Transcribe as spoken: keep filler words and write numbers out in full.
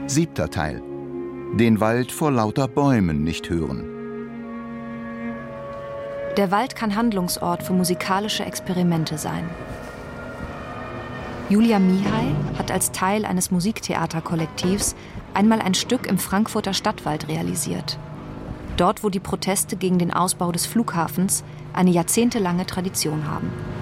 Siebter Teil. Den Wald vor lauter Bäumen nicht hören. Der Wald kann Handlungsort für musikalische Experimente sein. Julia Mihai hat als Teil eines Musiktheaterkollektivs einmal ein Stück im Frankfurter Stadtwald realisiert. Dort, wo die Proteste gegen den Ausbau des Flughafens eine jahrzehntelange Tradition haben.